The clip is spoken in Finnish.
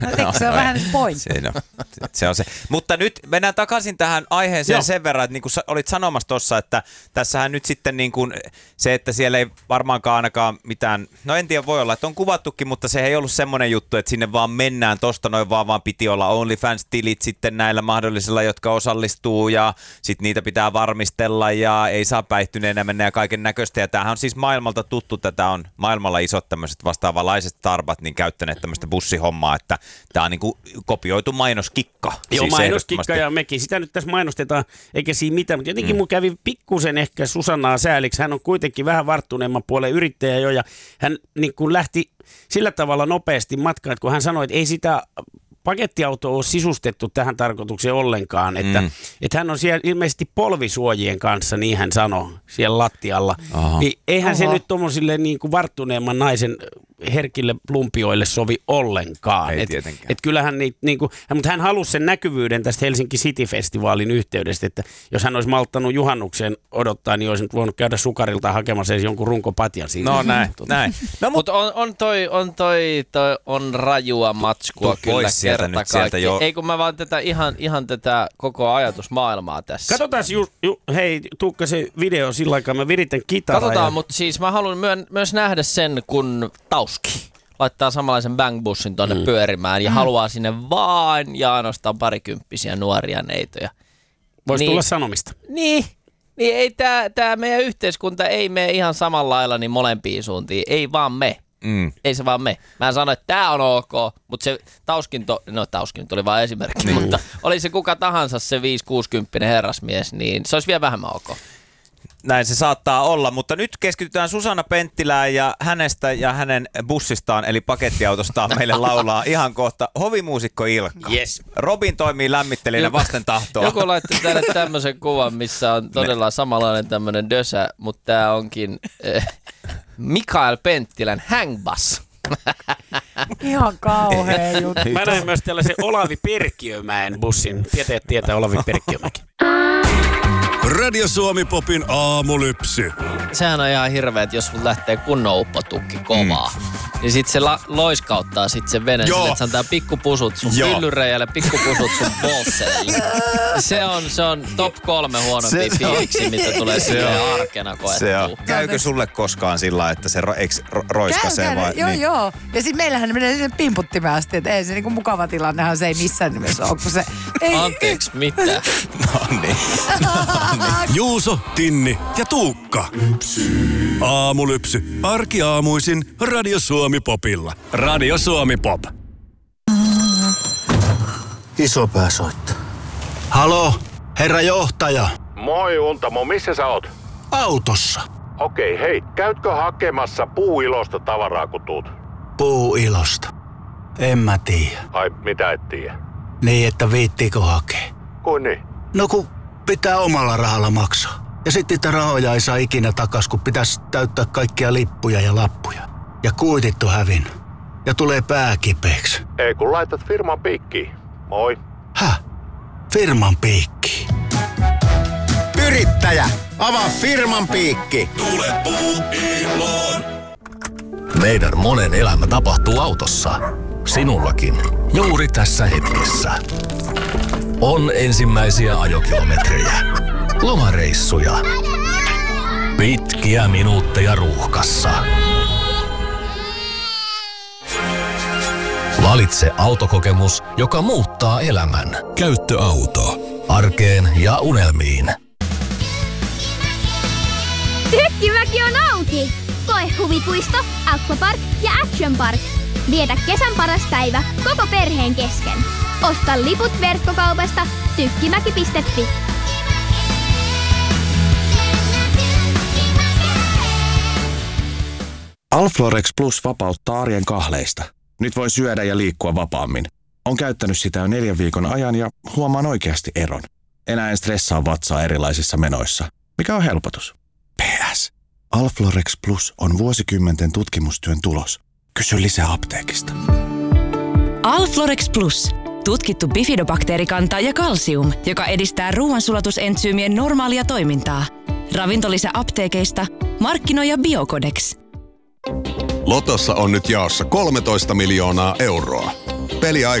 Se on vähän pointti. Se on se. Mutta nyt mennään takaisin tähän aiheeseen sen verran, että niin kuin olit sanomassa tuossa, että tässähän nyt sitten niin kuin se, että siellä ei varmaankaan ainakaan mitään, no en tiedä, voi olla, että on kuvattukin, mutta se ei ollut semmoinen juttu, että sinne vaan mennään tosta noin vaan piti olla OnlyFans-tilit sitten näillä mahdollisilla, jotka osallistuu ja sitten niitä pitää varmistella ja ei saa päihtyneenä mennä ja kaiken näköistä. Ja tämähän on siis maailmalta tuttu, tätä on maailmalla isot tämmöiset vastaavanlaiset starbat niin käyttäneet tämmöistä bussihommaa, että tämä on niin kuin kopioitu mainoskikka. Joo, siis mainoskikka ja mekin sitä nyt tässä mainostetaan, eikä siinä mitään, mutta jotenkin mun kävi pikkusen ehkä Susannaa sääliksi. Hän on kuitenkin vähän varttuneemman puolen yrittäjä jo ja hän niin kuin lähti sillä tavalla nopeasti matkaan, että kun hän sanoi, että ei sitä pakettiauto ole sisustettu tähän tarkoitukseen ollenkaan, että hän on siellä ilmeisesti polvisuojien kanssa, niin hän sanoi, siellä lattialla. Niin eihän se nyt tommosille niin kuin varttuneemman naisen herkille plumpioille sovi ollenkaan. Ei tietenkään. Et kyllähän mutta hän halusi sen näkyvyyden tästä Helsinki City-festivaalin yhteydestä, että jos hän olisi malttanut juhannukseen odottaa, niin olisi nyt voinut käydä sukarilta hakemassa edes jonkun runkopatjan siitä. No näin. No, mutta on rajua matskua kyllä kerta kaikki. Ei kun mä vaan ihan tätä koko ajatusmaailmaa tässä. Katsotaan hei Tuukka se video sillä aikaa, mä viritän kitaraa. Katsotaan, mutta siis mä haluan myös nähdä sen, kun Tauski laittaa samanlaisen bangbussin tonne pyörimään ja haluaa sinne vaan ja ainoastaan parikymppisiä nuoria neitoja. Voisi tulla sanomista. Niin ei tää meidän yhteiskunta ei mene ihan samalla lailla niin molempiin suuntiin. Ei vaan me. Ei se vaan me. Mä en sano, että tää on ok, mutta se Tauskin oli vaan esimerkki, mutta oli se kuka tahansa se 5-60 herrasmies, niin se olisi vielä vähemmän ok. Näin se saattaa olla, mutta nyt keskitytään Susanna Penttilään ja hänestä ja hänen bussistaan eli pakettiautostaan meille laulaa ihan kohta hovimuusikko Ilkka. Yes. Robin toimii lämmittelijänä vasten tahtoa. Joku laittoi tänne tämmöisen kuvan, missä on todella samanlainen tämmöinen dösä, mutta tää onkin Mikael Penttilän hangbass. Ihan kauhea juttu. Mä näin myös tällaisen Olavi Perkiömäen bussin. Tietää Olavi Perkiömäki. Radio Suomi Popin aamulypsy. Sehän on ihan hirveä, että jos sun lähtee kunnon uppotukki kovaa, niin sit se loiskauttaa sit sen veneen sille, että se antaa pikkupusut sun pyllyreijälle, pikkupusut sun bolseille. Se on top 3 huonompia fiiliksi, mitä tulee silleen arkena koettua. Käykö sulle koskaan sillä, että se roiskasee vai? Joo. Ja sit meillähän menee sen pimputtimeen asti, että ei se niinku mukava tilannehan se ei missään nimessä ole, kun se... Anteeksi, mitä? No niin. Juuso, Tinni ja Tuukka. Aamulypsy. Arkiaamuisin Radio Suomi Popilla. Radio Suomi Pop. Isopää soittaa. Halo, herra johtaja. Moi Untamo, missä sä oot? Autossa. Okei, hei, käytkö hakemassa Puuilosta tavaraa kun tuut? Puuilosta? En mä tiedä. Ai, mitä et tiedä? Niin, että viittiikö hakea? Kuin niin? No kun pitää omalla rahalla maksaa. Ja sitten niitä rahoja ei saa ikinä takas, kun pitäisi täyttää kaikkia lippuja ja lappuja. Ja kuitit on hävinnyt. Ja tulee pää kipeäksi. Ei kun laitat firman piikkiin. Moi. Häh? Firman piikkiin? Yrittäjä, avaa firman piikki. Tule Puuiloon. Meidän monen elämä tapahtuu autossa. Sinullakin. Juuri tässä hetkessä. On ensimmäisiä ajokilometrejä. Lomareissuja. Pitkiä minuutteja ruuhkassa. Valitse autokokemus, joka muuttaa elämän. Käyttöauto. Arkeen ja unelmiin. Tykkimäki on auki! Koe huvipuisto, aquapark ja action park. Vietä kesän paras päivä koko perheen kesken. Osta liput verkkokaupasta tykkimäki.fi. Alflorex Plus vapauttaa arjen kahleista. Nyt voi syödä ja liikkua vapaammin. On käyttänyt sitä jo 4 viikon ajan ja huomaan oikeasti eron. Enää en stressaa vatsaa erilaisissa menoissa, mikä on helpotus. PS. Alflorex Plus on vuosikymmenten tutkimustyön tulos. Kysy lisää apteekista. Alflorex Plus. Tutkittu bifidobakteerikanta ja kalsium, joka edistää ruoansulatusentsyymien normaalia toimintaa. Ravintolisä apteekeista. Markkinoija Biocodex. Lotossa on nyt jaossa 13 miljoonaa euroa. Peliaika